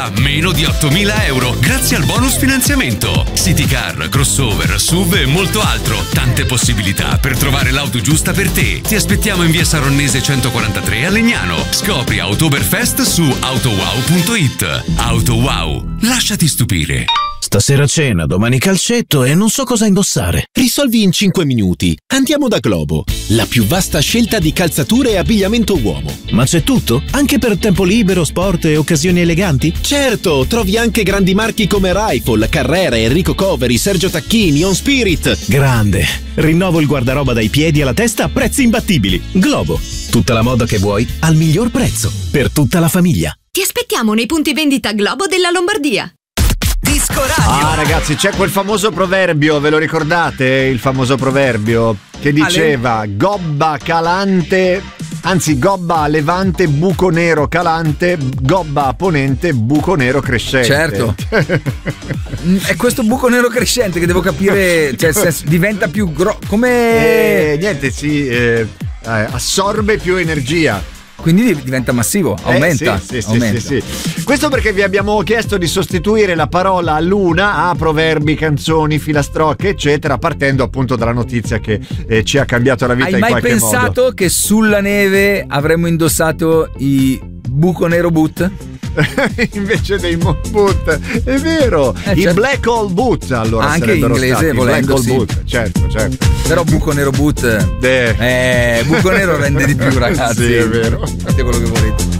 a meno di 8.000 euro grazie al bonus finanziamento. City Car, crossover, SUV e molto altro. Tante possibilità per trovare l'auto giusta per te. Ti aspettiamo in via Saronnese 143 a Legnano. Scopri Oktoberfest su autowow.it. AutoWow, lasciati stupire. Stasera cena, domani calcetto e non so cosa indossare. Risolvi in 5 minuti. Andiamo da Globo, la più vasta scelta di calzature e abbigliamento uomo. Ma c'è tutto? Anche per tempo libero, sport e occasioni eleganti? Certo, trovi anche grandi marchi come Rifle, Carrera, Enrico Coveri, Sergio Tacchini, On Spirit. Grande! Rinnovo il guardaroba dai piedi alla testa a prezzi imbattibili. Globo, tutta la moda che vuoi al miglior prezzo. Per tutta la famiglia. Ti aspettiamo nei punti vendita Globo della Lombardia. Disco Radio. Ragazzi, c'è quel famoso proverbio, ve lo ricordate? Il famoso proverbio che diceva gobba calante, anzi gobba a levante, buco nero calante, gobba a ponente, buco nero crescente. Certo. È questo buco nero crescente che devo capire, cioè diventa più come niente, assorbe più energia. Quindi diventa massivo, aumenta. Sì. Questo perché vi abbiamo chiesto di sostituire la parola luna a proverbi, canzoni, filastrocche, eccetera, partendo appunto dalla notizia che ci ha cambiato la vita in qualche modo. Hai mai pensato che sulla neve avremmo indossato i buco nero boot? Invece dei boot, è vero, i black hole boot, allora anche in inglese volendo, black hole boot, certo. Però buco nero boot buco nero rende di più, ragazzi. Sì, è vero. Fate quello che volete.